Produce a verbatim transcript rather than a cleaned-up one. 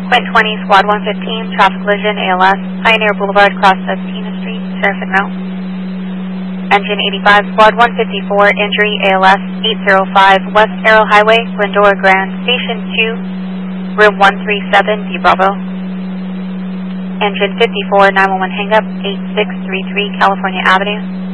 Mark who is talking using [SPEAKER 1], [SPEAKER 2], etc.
[SPEAKER 1] Quint twenty, Squad one fifteen, traffic collision, A L S, Pioneer Boulevard, cross Festina Street, Sheriff and Mount. Engine eighty-five, Squad one fifty-four, injury, A L S, eight oh five, West Arrow Highway, Glendora Grand, Station two, Room one three seven, D Bravo. Engine fifty-four, nine one one hang-up, eight six three three, California Avenue.